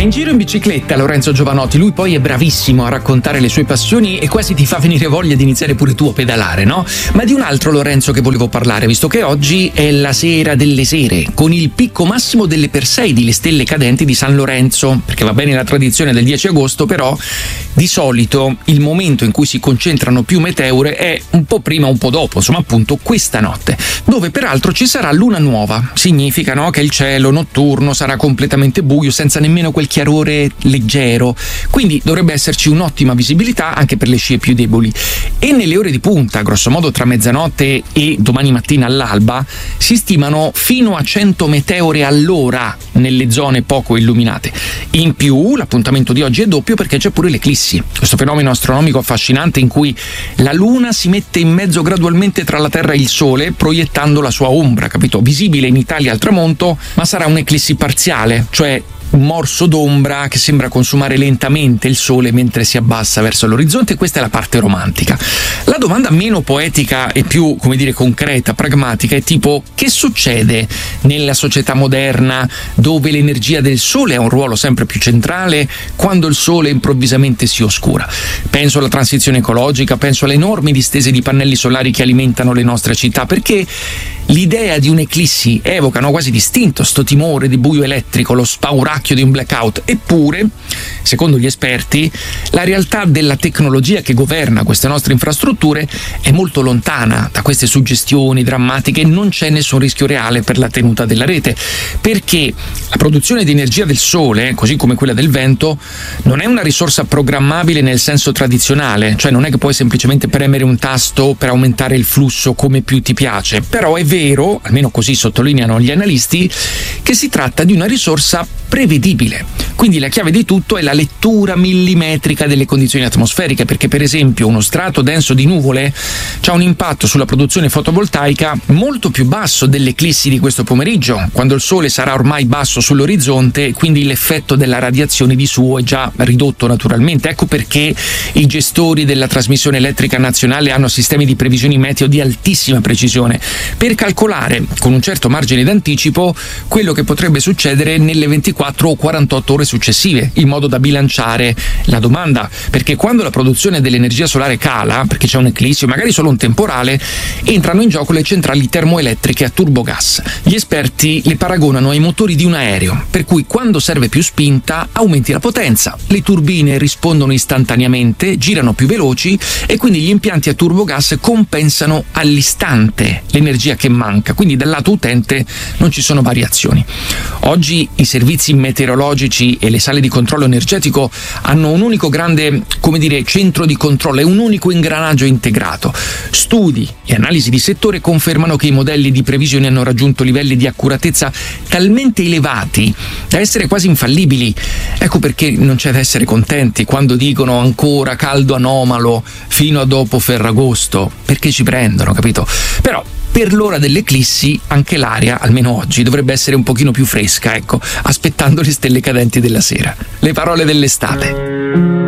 in giro in bicicletta Lorenzo Giovanotti, lui poi è bravissimo a raccontare le sue passioni e quasi ti fa venire voglia di iniziare pure tu a pedalare, no? Ma di un altro Lorenzo che volevo parlare, visto che oggi è la sera delle sere, con il picco massimo delle Perseidi, le stelle cadenti di San Lorenzo, perché va bene la tradizione del 10 agosto, però di solito il momento in cui si concentrano più meteore è un po' prima, un po' dopo, insomma appunto questa notte, dove peraltro ci sarà luna nuova. Significa, no, che il cielo notturno sarà completamente buio, senza nemmeno quel chiarore leggero, quindi dovrebbe esserci un'ottima visibilità anche per le scie più deboli. E nelle ore di punta, grosso modo tra mezzanotte e domani mattina all'alba, si stimano fino a 100 meteore all'ora nelle zone poco illuminate. In più l'appuntamento di oggi è doppio perché c'è pure l'eclissi, questo fenomeno astronomico affascinante in cui la luna si mette in mezzo gradualmente tra la Terra e il Sole, proiettando la sua ombra, capito? Visibile in Italia al tramonto, ma sarà un'eclissi parziale, cioè un morso d'ombra che sembra consumare lentamente il sole mentre si abbassa verso l'orizzonte. Questa è la parte romantica. La domanda meno poetica e più, come dire, concreta, pragmatica è tipo: che succede nella società moderna dove l'energia del sole ha un ruolo sempre più centrale quando il sole improvvisamente si oscura? Penso alla transizione ecologica, penso alle enormi distese di pannelli solari che alimentano le nostre città, perché l'idea di un'eclissi evoca, no, quasi distinto sto timore di buio elettrico, lo spauracchio di un blackout. Eppure, secondo gli esperti, la realtà della tecnologia che governa queste nostre infrastrutture è molto lontana da queste suggestioni drammatiche. Non c'è nessun rischio reale per la tenuta della rete, perché la produzione di energia del sole, così come quella del vento, non è una risorsa programmabile nel senso tradizionale, cioè non è che puoi semplicemente premere un tasto per aumentare il flusso come più ti piace. Però è vero, almeno così sottolineano gli analisti, che si tratta di una risorsa prevedibile. Quindi la chiave di tutto è la lettura millimetrica delle condizioni atmosferiche, perché per esempio uno strato denso di nuvole ha un impatto sulla produzione fotovoltaica molto più basso dell'eclissi di questo pomeriggio, quando il sole sarà ormai basso sull'orizzonte e quindi l'effetto della radiazione di suo è già ridotto naturalmente. Ecco perché i gestori della trasmissione elettrica nazionale hanno sistemi di previsioni meteo di altissima precisione per calcolare con un certo margine d'anticipo quello che potrebbe succedere nelle 24 o 48 ore successive, in modo da bilanciare la domanda, perché quando la produzione dell'energia solare cala, perché c'è un'eclissi o magari solo un temporale, entrano in gioco le centrali termoelettriche a turbogas. Gli esperti le paragonano ai motori di un aereo, per cui quando serve più spinta aumenti la potenza, le turbine rispondono istantaneamente, girano più veloci e quindi gli impianti a turbogas compensano all'istante l'energia che manca, quindi dal lato utente non ci sono variazioni. Oggi i servizi meteorologici e le sale di controllo energetico hanno un unico grande, come dire, centro di controllo, è un unico ingranaggio integrato. Studi e analisi di settore confermano che i modelli di previsione hanno raggiunto livelli di accuratezza talmente elevati da essere quasi infallibili. Ecco perché non c'è da essere contenti quando dicono ancora caldo anomalo fino a dopo Ferragosto, perché ci prendono, capito? Però per l'ora dell'eclissi anche l'aria, almeno oggi, dovrebbe essere un pochino più fresca, ecco, aspettando le stelle cadenti della sera. Le parole dell'estate.